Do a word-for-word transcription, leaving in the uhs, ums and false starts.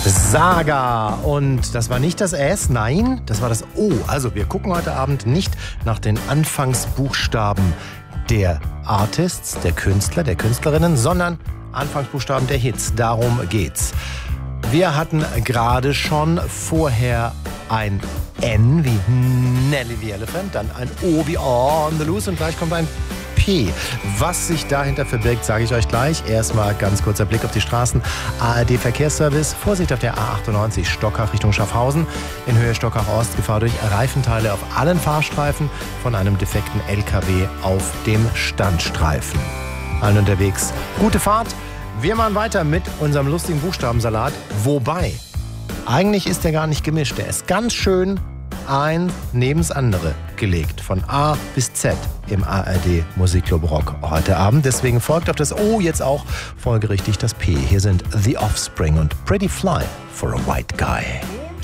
Saga. Und das war nicht das S, nein, das war das O. Also wir gucken heute Abend nicht nach den Anfangsbuchstaben der Artists, der Künstler, der Künstlerinnen, sondern Anfangsbuchstaben der Hits. Darum geht's. Wir hatten gerade schon vorher ein N wie Nelly the Elephant, dann ein O wie On the Loose und gleich kommt ein P. Was sich dahinter verbirgt, sage ich euch gleich. Erstmal ganz kurzer Blick auf die Straßen. A R D Verkehrsservice. Vorsicht auf der A achtundneunzig Stockach Richtung Schaffhausen. In Höhe Stockach Ost Gefahr durch Reifenteile auf allen Fahrstreifen von einem defekten L K W auf dem Standstreifen. Allen unterwegs gute Fahrt. Wir machen weiter mit unserem lustigen Buchstabensalat. Wobei, eigentlich ist der gar nicht gemischt. Der ist ganz schön ein neben das andere gelegt. Von A bis Z im A R D Musikclub Rock heute Abend. Deswegen folgt auf das O jetzt auch folgerichtig das P. Hier sind The Offspring und Pretty Fly for a White Guy.